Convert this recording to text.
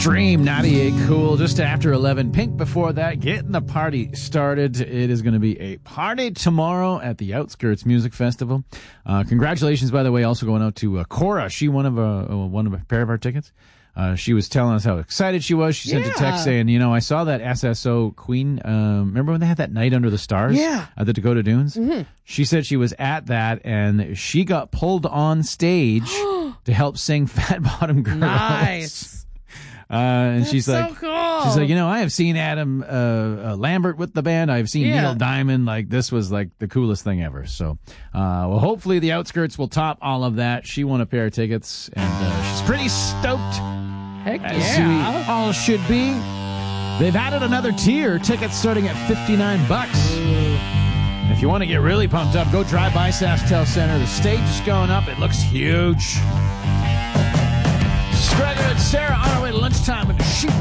Extreme, 98 Cool, just after 11. Pink before that, getting the party started. It is going to be a party tomorrow at the Outskirts Music Festival. Congratulations, by the way, also going out to Cora. She won a pair of our tickets. She was telling us how excited she was. She sent a text saying, I saw that SSO Queen. Remember when they had that night under the stars at the Dakota Dunes? Mm-hmm. She said she was at that, and she got pulled on stage to help sing Fat Bottom Girls. Nice. And That's she's so like, cool. I have seen Adam Lambert with the band. I've seen Neil Diamond. Like, this was like the coolest thing ever. So, well, hopefully the Outskirts will top all of that. She won a pair of tickets, and she's pretty stoked. Heck As yeah. we all should be. They've added another tier. Tickets starting at $59. If you want to get really pumped up, go drive by SaskTel Center. The stage is going up. It looks huge. Gregor and Sarah on our way to lunchtime.